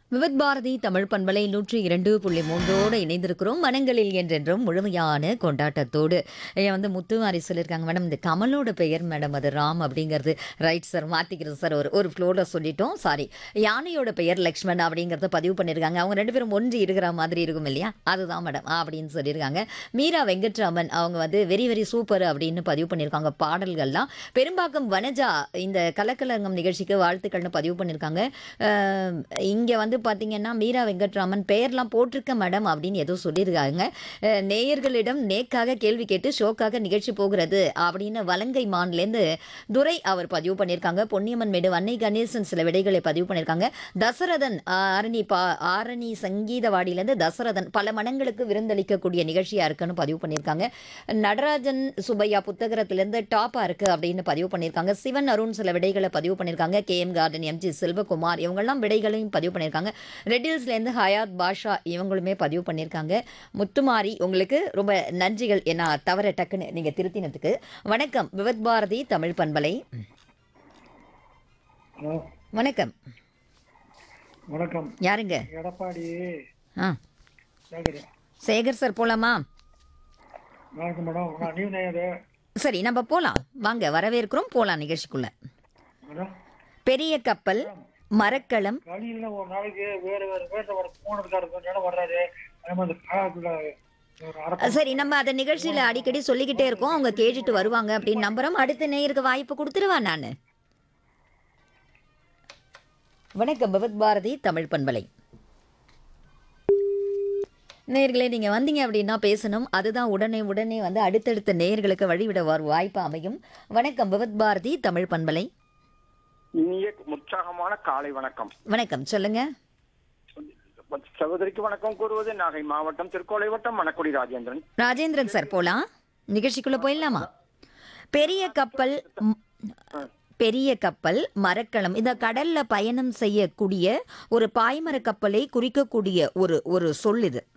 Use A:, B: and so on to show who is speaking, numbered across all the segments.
A: விவித் பாரதி தமிழ் பண்பலை 102.3 இணைந்திருக்கிறோம். மனங்களில் என்றென்றும் முழுமையான கொண்டாட்டத்தோடு. முத்துமாரி சொல்லியிருக்காங்க, மேடம் இந்த கமலோட பெயர் மேடம் அது ராம் அப்படிங்கிறது. Right sir, மாற்றிக்கிறது sir. ஒரு ஃப்ளோரில் சொல்லிட்டோம், சாரி. யானையோட பெயர் லக்ஷ்மண் அப்படிங்கிறத பதிவு பண்ணியிருக்காங்க. அவங்க ரெண்டு பேரும் ஒன்று இருக்கிற மாதிரி இருக்கும் இல்லையா, அதுதான் மேடம் அப்படின்னு சொல்லியிருக்காங்க. மீரா வெங்கட்ராமன் அவங்க வெரி வெரி சூப்பர் அப்படின்னு பதிவு பண்ணியிருக்காங்க. பாடல்கள்லாம் பெரும்பாக்கம் வனஜா இந்த கலக்கலங்கம் நிகழ்ச்சிக்கு வாழ்த்துக்கள்னு பதிவு பண்ணியிருக்காங்க. இங்கே பார்த்தீங்கன்னா மீரா வெங்கட்ராமன் பெயர்லாம் போட்டிருக்க மேடம் அப்படின்னு ஏதோ சொல்லியிருக்காங்க. நேயர்களிடம் நேக்காக கேள்வி கேட்டு ஷோக்காக நிகழ்ச்சி போகிறது அப்படின்னு வலங்கை மான்லேருந்து துரை அவர் பதிவு பண்ணியிருக்காங்க. பொன்னியம்மன் மேடு அன்னை கணேசன் சில விடைகளை பதிவு பண்ணியிருக்காங்க. தசரதன் ஆரணி சங்கீதவாடியிலேருந்து தசரதன் பல மனங்களுக்கு விருந்தளிக்கக்கூடிய நிகழ்ச்சியாக இருக்குன்னு பதிவு பண்ணியிருக்காங்க. நடராஜன் சுப்பையா புத்தகத்திலேருந்து டாப்பாக இருக்குது அப்படின்னு பதிவு பண்ணியிருக்காங்க. சிவன் அருண் சில விடைகளை பதிவு பண்ணியிருக்காங்க. கேஎம் கார்டன் எம்ஜி செல்வகுமார் இவங்கெல்லாம் விடைகளையும் பதிவு பண்ணியிருக்காங்க. ரெட்டில்ஸ்லேருந்து ஹயாத் பாஷா இவங்களுமே பதிவு பண்ணியிருக்காங்க. முத்துமாரி உங்களுக்கு ரொம்ப நன்றிகள், ஏன்னா தவற டக்குன்னு நீங்கள் திருத்தினதுக்கு. வணக்கம் விவித் பாரதி தமிழ் பண்பலை.
B: ஹலோ,
A: வணக்கம்.
B: வணக்கம்.
A: யாருங்க?
B: எடப்பாடி
A: ஆ,
B: சேகர்.
A: சேகர் சார் போலாமா?
B: வணக்கம் மேடம். நான் நியூ நேயரு
A: சரி, நம்ம போகலாம் வாங்க, வரவேற்கிறோம், போகலாம் நிகழ்ச்சிக்குள்ள.
B: மேடம்.
A: பெரிய கப்பல், மரக்களம்.
B: கலியில் ஒரு நாளைக்கு வேறு வேறு பேர் ஒரு போனதுக்காக இடம் வர்றாரு. அதே மாதிரி காலத்தில் ஒரு
A: சரி, நம்ம அதை நிகழ்ச்சியில் அடிக்கடி சொல்லிக்கிட்டே இருக்கோம், அவங்க கேட்டுட்டு வருவாங்க அப்படின்னு நம்புறோம். அடுத்த நேயருக்கு வாய்ப்பு கொடுத்துருவா நான். வணக்கம் விவித் பாரதி தமிழ் பண்பலை. நேயர்களே, நீங்கள் வந்தீங்க அப்படின்னா பேசணும், அதுதான் உடனே அடுத்தடுத்த நேயர்களுக்கு வழிவிட வாய்ப்பு அமையும். வணக்கம் விவித் பாரதி தமிழ் பண்பலை.
C: இனிய உற்சாகமான காலை வணக்கம்.
A: வணக்கம், சொல்லுங்க.
C: சகோதரிக்கு வணக்கம் கூறுவது நாகை மாவட்டம் திருக்கோளை வட்டம் மணக்குடி ராஜேந்திரன்.
A: ராஜேந்திரன் சார், போலாம் நிகழ்ச்சிக்குள்ள போயிடலாமா? பெரிய கப்பல், பெரிய கப்பல், மரக்கலம், இந்த கடல்ல பயணம் செய்யக்கூடிய ஒரு பாய்மர கப்பலை குறிக்கக்கூடிய ஒரு சொல் இது.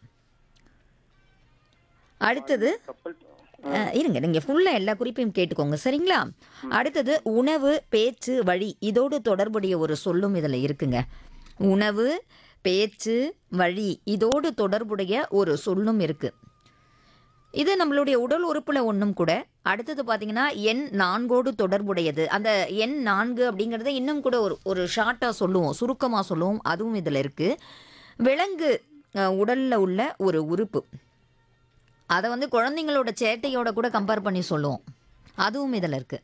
A: அடுத்தது
C: கப்பல்
A: இருங்க, நீங்க ஃபுல்லா எல்லா குறிப்பையும் கேட்டுக்கோங்க, சரிங்களா? அடுத்தது உணவு, பேச்சு, வழி, இதோடு தொடர்புடைய ஒரு சொல்லும் இதுல இருக்குங்க. உணவு, பேச்சு, வழி, இதோடு தொடர்புடைய ஒரு சொல்லும் இருக்கு. இது நம்மளுடைய உடல் உறுப்புல ஒன்றும் கூட. அடுத்தது பார்த்தீங்கன்னா எண் 4ஓடு தொடர்புடையது. அந்த எண் 4 அப்படிங்கிறத இன்னும் கூட ஒரு ஷார்ட்டாக சொல்லுவோம், சுருக்கமாக சொல்லுவோம், அதுவும் இதில் இருக்கு. விலங்கு உடல்ல உள்ள ஒரு உறுப்பு, அதை குழந்தைங்களோட சேட்டையோட கூட கம்பேர் பண்ணி சொல்லுவோம், அதுவும் இதில் இருக்கு.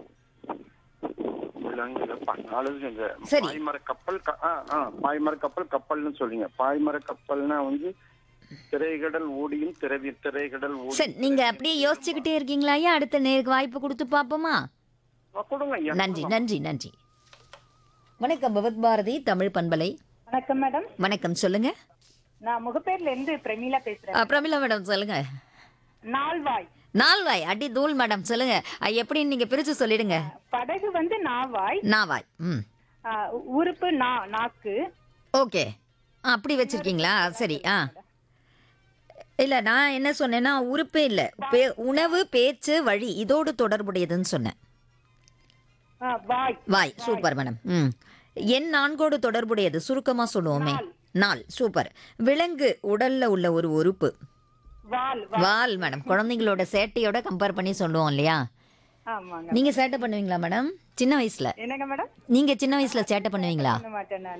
A: சரி,
C: பாய்மர கப்பல். பாய்மர கப்பல் கப்பல்னு சொல்றீங்க. பாய்மர கப்பல்னா திரைகடல் ஓடியும் திரைகடல் ஓடி.
A: சரி, நீங்க அப்படியே யோசிச்சுக்கிட்டே இருக்கீங்களா? ஐயா, அடுத்த நேருக்கு வாய்ப்பு கொடுத்து பார்ப்போமா?
C: கொடுங்க ஐயா.
A: நன்றி நன்றி நன்றி. வணக்கம் விவித் பாரதி தமிழ் பண்பலை.
D: வணக்கம் மேடம்.
A: வணக்கம், சொல்லுங்க.
D: நான் முகப்பேர்ல இருந்து பிரமீளா பேசுறேன்.
A: பிரமிளா மேடம், சொல்லுங்க.
D: நால்வாய்.
A: நால்வாய், அடி தூள் மேடம், சொல்லுங்க. எப்படின்னு நீங்க பிரிச்சு சொல்லிடுங்க.
D: படகு நாவாய்.
A: நாவாய்.
D: உறுப்பு நாக்கு.
A: ஓகே, அப்படி வச்சிருக்கீங்களா? சரி. இல்ல, நான் என்ன சொன்னேன்னா உறுப்பே இல்ல, உணவு, பேச்சு, வழி, இதோடு தொடர்புடையதுன்னு சொன்னேன்.
D: வாய்.
A: வாய், சூப்பர் மேடம். எண் 4ஓடு தொடர்புடையது, சுருக்கமா சொல்லுவோமே, நாள். சூப்பர். விலங்கு உடல்ல உள்ள ஒரு உறுப்பு, வால் மேடம். குழந்தைங்களோட சேட்டையோட கம்பேர் பண்ணி சொல்லுவோம் இல்லையா?
D: ஆமாங்க.
A: நீங்க சேட்டை பண்ணுவீங்களா மேடம் சின்ன வயசுல?
D: என்னங்க மேடம்?
A: நீங்க சின்ன வயசுல சேட்டை பண்ணுவீங்களா?
D: பண்ண மாட்டேன் நான்.